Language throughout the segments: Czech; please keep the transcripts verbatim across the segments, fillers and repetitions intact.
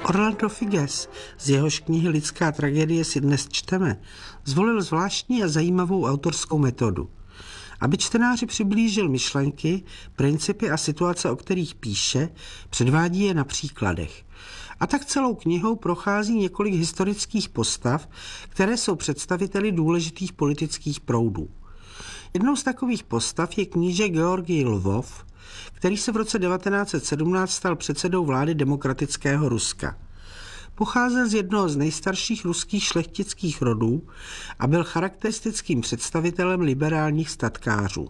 Orlando Figes, z jehož knihy Lidská tragédie si dnes čteme, zvolil zvláštní a zajímavou autorskou metodu. Aby čtenáři přiblížil myšlenky, principy a situace, o kterých píše, předvádí je na příkladech. A tak celou knihou prochází několik historických postav, které jsou představiteli důležitých politických proudů. Jednou z takových postav je kníže Georgij Lvov, který se v roce devatenáct set sedmnáct stal předsedou vlády demokratického Ruska. Pocházel z jednoho z nejstarších ruských šlechtických rodů a byl charakteristickým představitelem liberálních statkářů.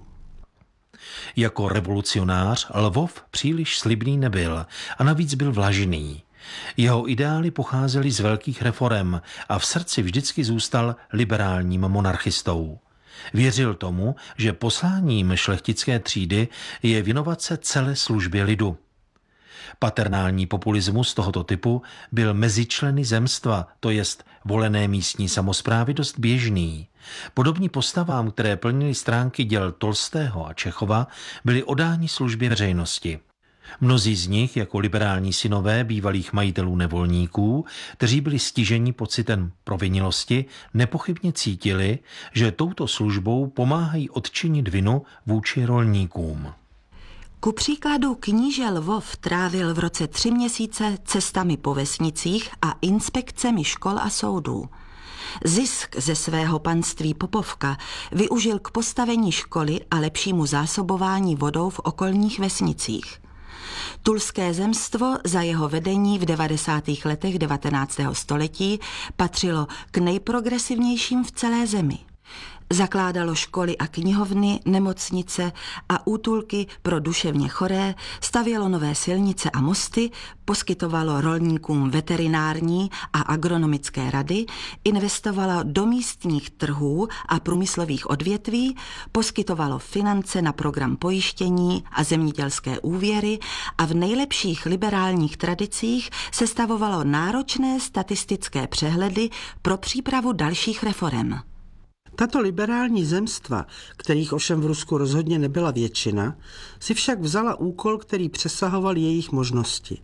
Jako revolucionář Lvov příliš slibný nebyl a navíc byl vlažný. Jeho ideály pocházely z velkých reforem a v srdci vždycky zůstal liberálním monarchistou. Věřil tomu, že posláním šlechtické třídy je věnovat se celé službě lidu. Paternální populismus tohoto typu byl mezi členy zemstva, to jest volené místní samosprávy, dost běžný. Podobní postavám, které plnily stránky děl Tolstého a Čechova, byli oddáni službě veřejnosti. Mnozí z nich, jako liberální synové bývalých majitelů nevolníků, kteří byli stiženi pocitem provinilosti, nepochybně cítili, že touto službou pomáhají odčinit vinu vůči rolníkům. Ku příkladu kníže Lvov trávil v roce tři měsíce cestami po vesnicích a inspekcemi škol a soudů. Zisk ze svého panství Popovka využil k postavení školy a lepšímu zásobování vodou v okolních vesnicích. Tulské zemstvo za jeho vedení v devadesátých letech devatenáctého století patřilo k nejprogresivnějším v celé zemi. Zakládalo školy a knihovny, nemocnice a útulky pro duševně choré, stavělo nové silnice a mosty, poskytovalo rolníkům veterinární a agronomické rady, investovalo do místních trhů a průmyslových odvětví, poskytovalo finance na program pojištění a zemědělské úvěry a v nejlepších liberálních tradicích sestavovalo náročné statistické přehledy pro přípravu dalších reforem. Tato liberální zemstva, kterých ovšem v Rusku rozhodně nebyla většina, si však vzala úkol, který přesahoval jejich možnosti.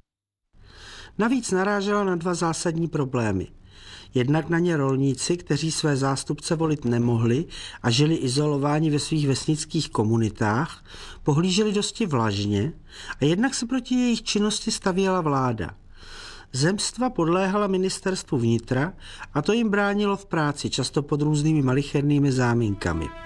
Navíc narážela na dva zásadní problémy. Jednak na ně rolníci, kteří své zástupce volit nemohli a žili izolováni ve svých vesnických komunitách, pohlíželi dosti vlažně a jednak se proti jejich činnosti stavěla vláda. Zemstva podléhala ministerstvu vnitra a to jim bránilo v práci, často pod různými malichernými záminkami.